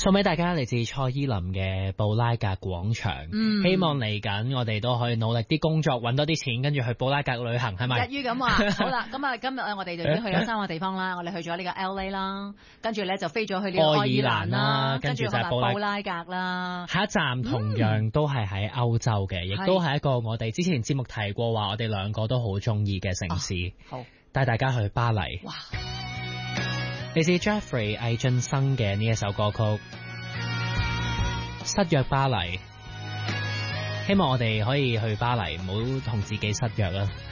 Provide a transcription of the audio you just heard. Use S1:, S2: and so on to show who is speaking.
S1: 送俾大家嚟自蔡依林嘅布拉格廣場。希望嚟緊我哋都可以努力啲工作，揾多啲錢，跟住去布拉格旅行，係咪？
S2: 一於咁話。好啦，咁啊，今日我哋就已經去咗3個地方啦。我哋去咗呢個 LA 啦，跟住咧就飛咗去呢個愛爾蘭啦，跟住就係布拉格啦。
S1: 下一站同樣都係喺歐洲嘅，亦都係一個我哋之前節目提過話，我哋兩個都好中意嘅城市。
S2: 好，帶
S1: 大家去巴黎。
S2: 哇！
S1: 嚟自 Jeffrey 魏浚笙嘅呢一首歌曲《失約巴黎》，希望我哋可以去巴黎，唔好同自己失約啦。